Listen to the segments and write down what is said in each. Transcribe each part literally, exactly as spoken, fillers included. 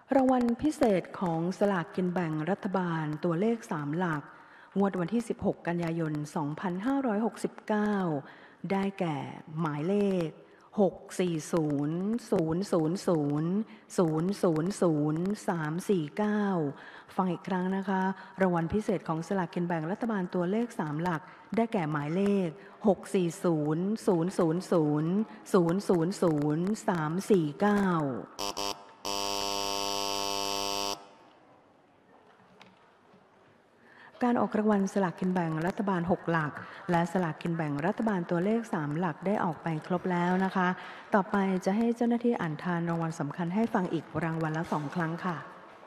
รางวัลพิเศษของสลากกินแบ่งรัฐบาลตัวเลขสามหลักงวดวันที่สิบหกกันยายนสองพันห้าร้อยหกสิบเก้าได้แก่หมายเลขหก สี่ ศูนย์ ศูนย์ ศูนย์ ศูนย์ ศูนย์ ศูนย์ ศูนย์ สาม สี่ เก้าฟังอีกครั้งนะคะรางวัลพิเศษของสลากกินแบ่งรัฐบาลตัวเลขสามหลักได้แก่หมายเลขหก สี่ ศูนย์ ศูนย์ ศูนย์ ศูนย์ ศูนย์ ศูนย์ ศูนย์ สาม สี่ เก้าการออกรางวัลสลากกินแบ่งรัฐบาลหกหลักและสลากกินแบ่งรัฐบาลตัวเลขสามหลักได้ออกไปครบแล้วนะคะต่อไปจะให้เจ้าหน้าที่อ่านทานรางวัลสำคัญให้ฟังอีกรางวัลละสองครั้งค่ะ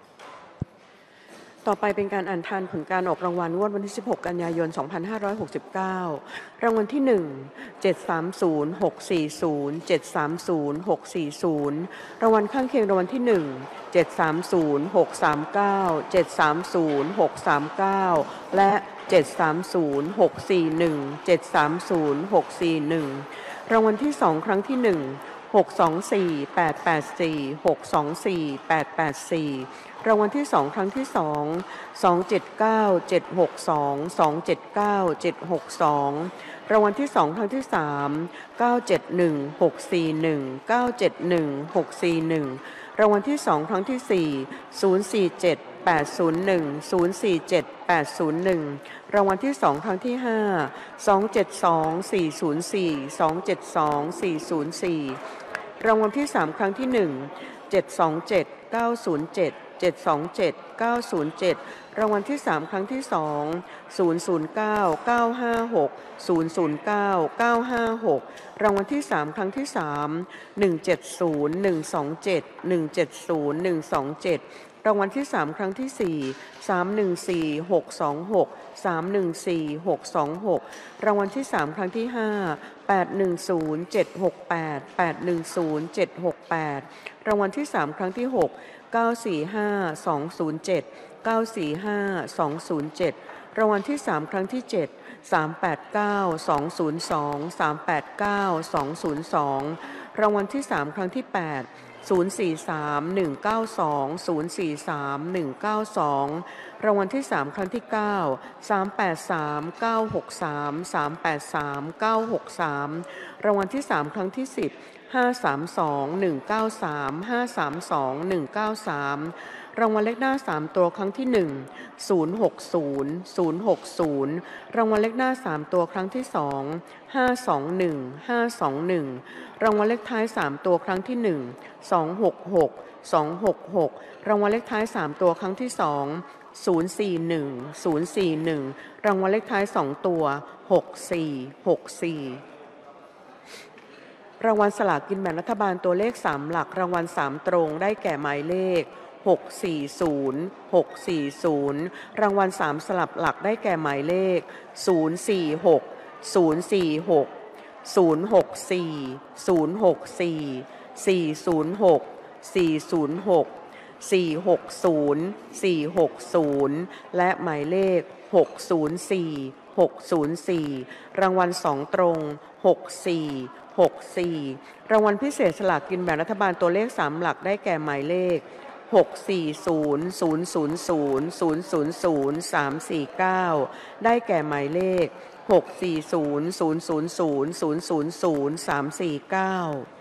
ต่อไปเป็นการอ่านทานผลการออกรางวัลงวดวันที่สิบหกกันยายนสองพันห้าร้อยหกสิบเก้ารางวัลที่หนึ่ง เจ็ด สาม ศูนย์ หก สี่ ศูนย์ เจ็ด สาม ศูนย์ หก สี่ ศูนย์รางวัลข้างเคียงรางวัลที่หนึ่ง เจ็ด สาม ศูนย์ หก สาม เก้า เจ็ด สาม ศูนย์ หก สาม เก้าและเจ็ด สาม ศูนย์ หก สี่ หนึ่ง เจ็ด สาม ศูนย์ หก สี่ หนึ่งรางวัลที่สองครั้งที่หนึ่ง หก สอง สี่ แปด แปด สี่ หก สอง สี่ แปด แปด สี่รางวัลที่สองครั้งที่สอง สอง เจ็ด เก้า เจ็ด หก สอง สอง เจ็ด เก้า เจ็ด หก สองรางวัลที่สองครั้งที่สาม เก้า เจ็ด หนึ่ง หก สี่ หนึ่ง เก้า เจ็ด หนึ่ง หก สี่ หนึ่งรางวัลที่สองครั้งที่สี่ ศูนย์ สี่ เจ็ด แปด ศูนย์ หนึ่ง ศูนย์ สี่ เจ็ด แปด ศูนย์ หนึ่งรางวัลที่สองครั้งที่ห้า สอง เจ็ด สอง สี่ ศูนย์ สี่ สอง เจ็ด สอง สี่ ศูนย์ สี่รางวัลที่สามครั้งที่หนึ่ง เจ็ด สอง เจ็ด เก้า ศูนย์ เจ็ด เจ็ด สอง เจ็ด เก้า ศูนย์ เจ็ดรางวัลที่สามครั้งที่สอง ศูนย์ ศูนย์ เก้า เก้า ห้า หก ศูนย์ ศูนย์ เก้า เก้า ห้า หกรางวัลที่สามครั้งที่สาม หนึ่ง เจ็ด ศูนย์ หนึ่ง สอง เจ็ด หนึ่ง เจ็ด ศูนย์ หนึ่ง สอง เจ็ดรางวัลที่สามครั้งที่สี่ สาม หนึ่ง สี่ หก สอง หก สาม หนึ่ง สี่ หก สอง หกรางวัลที่สามครั้งที่ห้า แปด หนึ่ง ศูนย์ เจ็ด หก แปด แปด หนึ่ง ศูนย์ เจ็ด หก แปดรางวัลที่สามครั้งที่หก เก้า สี่ ห้า สอง ศูนย์ เจ็ด เก้า สี่ ห้า สอง ศูนย์ เจ็ดรางวัลที่สามครั้งที่เจ็ด สาม แปด เก้า สอง ศูนย์ สอง สาม แปด เก้า สอง ศูนย์ สองรางวัลที่สามครั้งที่แปด ศูนย์ สี่ สาม หนึ่ง เก้า สอง ศูนย์ สี่ สาม หนึ่ง เก้า สองรางวัลที่สามครั้งที่เก้า สาม แปด สาม เก้า หก สาม สาม แปด สาม เก้า หก สามรางวัลที่สามครั้งที่สิบ ห้า สาม สอง หนึ่ง เก้า สาม ห้า สาม สอง หนึ่ง เก้า สามรางวัลเลขหน้าสามตัวครั้งที่หนึ่ง ศูนย์ หก ศูนย์ ศูนย์ หก ศูนย์รางวัลเลขหน้าสามตัวครั้งที่สอง ห้า สอง หนึ่ง ห้า สอง หนึ่งรางวัลเลขท้ายสามตัวครั้งที่หนึ่ง สอง หก หก สอง หก หกรางวัลเลขท้ายสามตัวครั้งที่สอง ศูนย์ สี่ หนึ่ง ศูนย์ สี่ หนึ่งรางวัลเลขท้ายสองตัว หก สี่ หก สี่รางวัลสลากกินแบ่งรัฐบาลตัวเลขสามหลักรางวัลสามตรงได้แก่หมายเลขหก สี่ ศูนย์ หก สี่ ศูนย์รางวัลสามสลับหลักได้แก่หมายเลขศูนย์ สี่ หก ศูนย์ สี่ หก ศูนย์ หก สี่ ศูนย์ หก สี่ สี่ ศูนย์ หก สี่ ศูนย์ หก สี่ หก ศูนย์ สี่ หก ศูนย์และหมายเลขหก ศูนย์ สี่ หก ศูนย์ สี่รางวัลสองตรงหก สี่ หก สี่รางวัลพิเศษสลากกินแบ่งรัฐบาลตัวเลขสามหลักได้แก่หมายเลขหก สี่ ศูนย์ ศูนย์ ศูนย์ ศูนย์ ศูนย์ ศูนย์ ศูนย์ สาม สี่ เก้าได้แก่หมายเลขหก สี่ ศูนย์ ศูนย์ ศูนย์ ศูนย์ ศูนย์ ศูนย์ ศูนย์ สาม สี่ เก้า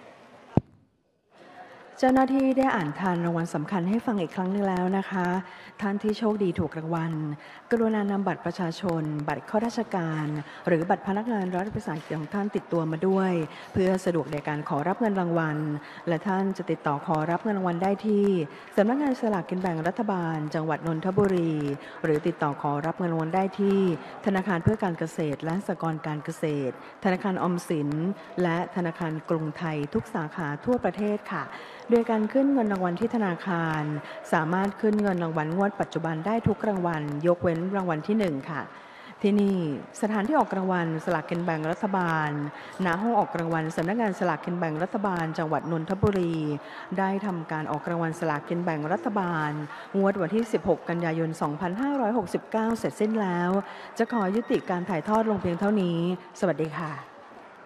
เจ้าหน้าที่ได้อ่านทานรางวัลสำคัญให้ฟังอีกครั้งนึงแล้วนะคะท่านที่โชคดีถูกรางวัลกรุณานำบัตรประชาชนบัตรข้าราชการหรือบัตรพนักงานรัฐวิสาหกิจของท่านติดตัวมาด้วยเพื่อสะดวกในการขอรับเงินรางวัลและท่านจะติดต่อขอรับเงินรางวัลได้ที่สำนักงานสลากกินแบ่งรัฐบาลจังหวัดนนทบุรีหรือติดต่อขอรับเงินรางวัลได้ที่ธนาคารเพื่อการเกษตรและสหกรณ์การเกษตรธนาคารออมสินและธนาคารกรุงไทยทุกสาขาทั่วประเทศค่ะโดยการขึ้นเงินรางวัลที่ธนาคารสามารถขึ้นเงินรางวัลงวดปัจจุบันได้ทุกรางวัลยกเว้นรางวัลที่หนึ่งค่ะที่นี่สถานที่ออกรางวัลสลากกินแบ่งรัฐบาลณห้องออกรางวัลสำนักงานสลากกินแบ่งรัฐบาลจังหวัดนนทบุรีได้ทำการออกรางวัลสลากกินแบ่งรัฐบาลงวดวันที่สิบหกกันยายนสองพันห้าร้อยหกสิบเก้าเสร็จสิ้นแล้วจะขอยุติการถ่ายทอดลงเพียงเท่านี้สวัสดีค่ะ